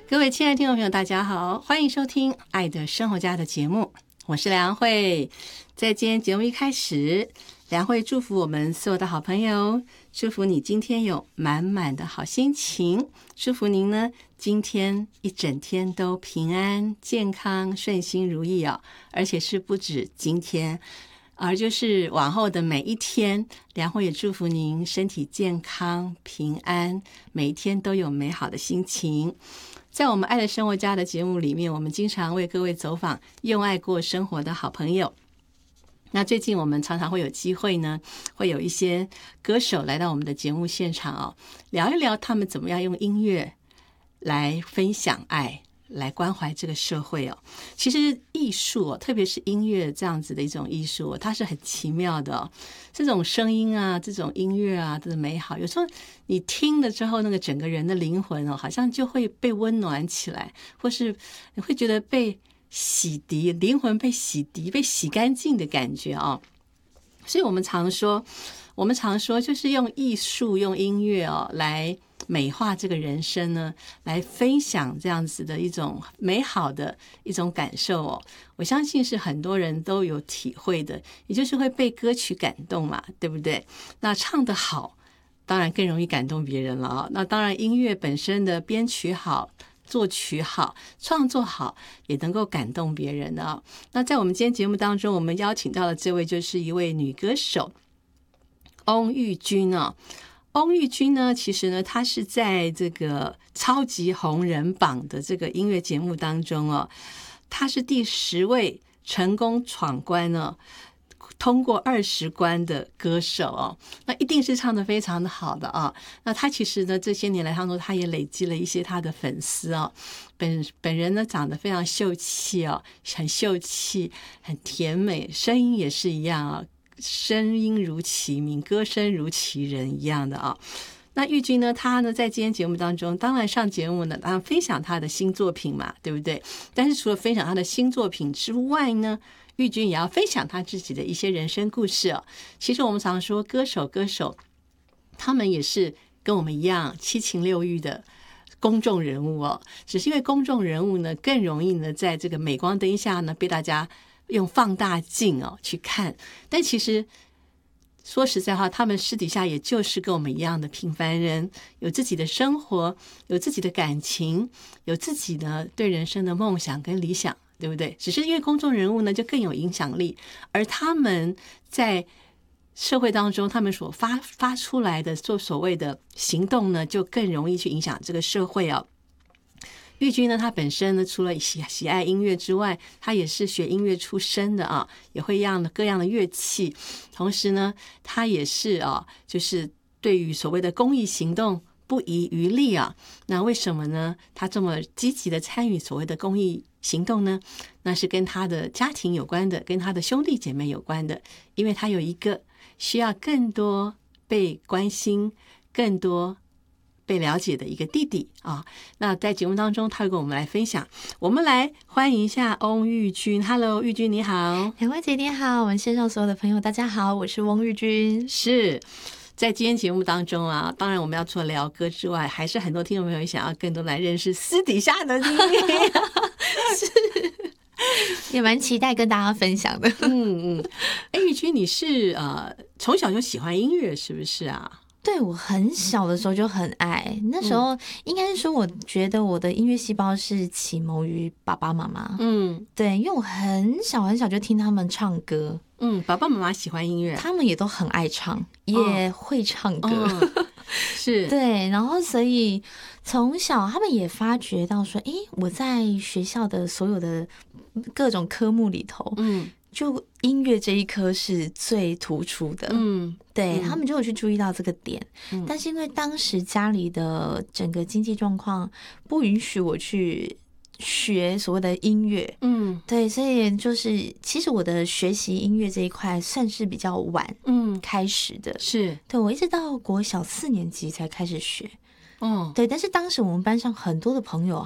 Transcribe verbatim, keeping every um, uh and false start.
各位亲爱的听众朋友大家好，欢迎收听爱的生活家的节目，我是梁慧。在今天节目一开始，梁慧祝福我们所有的好朋友，祝福你今天有满满的好心情，祝福您呢今天一整天都平安健康顺心如意哦，而且是不止今天，而就是往后的每一天，梁慧也祝福您身体健康平安，每一天都有美好的心情。在我们爱的生活家的节目里面，我们经常为各位走访用爱过生活的好朋友。那最近我们常常会有机会呢，会有一些歌手来到我们的节目现场哦，聊一聊他们怎么样用音乐来分享爱，来关怀这个社会哦。其实艺术哦，特别是音乐这样子的一种艺术哦，它是很奇妙的哦。这种声音啊，这种音乐啊，这种美好，有时候你听了之后，那个整个人的灵魂哦，好像就会被温暖起来，或是你会觉得被洗涤，灵魂被洗涤、被洗干净的感觉哦。所以我们常说，我们常说，就是用艺术、用音乐哦来美化这个人生呢，来分享这样子的一种美好的一种感受哦。我相信是很多人都有体会的，也就是会被歌曲感动嘛，对不对？那唱得好，当然更容易感动别人了啊。那当然，音乐本身的编曲好、作曲好、创作好，也能够感动别人的啊。那在我们今天节目当中，我们邀请到的这位就是一位女歌手翁玉君啊。翁玉君呢，其实呢，她是在这个超级红人榜的这个音乐节目当中哦，她是第十位成功闯关哦，通过二十关的歌手哦，那一定是唱得非常的好的啊。那她其实呢，这些年来当中，她也累积了一些她的粉丝哦。本本人呢，长得非常秀气哦，很秀气，很甜美，声音也是一样啊。声音如其名，歌声如其人一样的啊。那玉君呢，她呢在今天节目当中，当然上节目呢，当然分享她的新作品嘛，对不对？但是除了分享她的新作品之外呢，玉君也要分享她自己的一些人生故事哦。其实我们常说，歌手歌手，他们也是跟我们一样七情六欲的公众人物哦，只是因为公众人物呢，更容易呢，在这个镁光灯下呢，被大家用放大镜哦去看，但其实说实在话，他们私底下也就是跟我们一样的平凡人，有自己的生活，有自己的感情，有自己的对人生的梦想跟理想，对不对？只是因为公众人物呢就更有影响力，而他们在社会当中，他们所发发出来的做所谓的行动呢，就更容易去影响这个社会哦。玉君呢，她本身呢，除了喜喜爱音乐之外，她也是学音乐出身的啊，也会样的各样的乐器。同时呢，她也是啊，就是对于所谓的公益行动不遗余力啊。那为什么呢？她这么积极的参与所谓的公益行动呢？那是跟她的家庭有关的，跟她的兄弟姐妹有关的，因为她有一个需要更多被关心、更多被了解的一个弟弟啊。那在节目当中，他会跟我们来分享。我们来欢迎一下翁玉君。Hello， 玉君你好。 两位姐你好，我们线上所有的朋友大家好，我是翁玉君。 是在今天节目当中啊，当然我们要除了聊歌之外，还是很多听众朋友想要更多来认识私底下的你。 是也蛮期待跟大家分享的。 嗯嗯，哎，玉君你是呃从小就喜欢音乐是不是啊？ 对，我很小的时候就很爱，那时候应该是说，我觉得我的音乐细胞是启蒙于爸爸妈妈。嗯，对，因为我很小很小就听他们唱歌。 嗯，爸爸妈妈喜欢音乐， 他们也都很爱唱，也会唱歌。哦、 是， 对，然后所以从小他们也发觉到说，诶，我在学校的所有的各种科目里头，嗯。就音乐这一科是最突出的，嗯，对、嗯、他们就有去注意到这个点、嗯，但是因为当时家里的整个经济状况不允许我去学所谓的音乐，嗯，对，所以就是其实我的学习音乐这一块算是比较晚，嗯，开始的， 是对我一直到国小四年级才开始学，哦，对，但是当时我们班上很多的朋友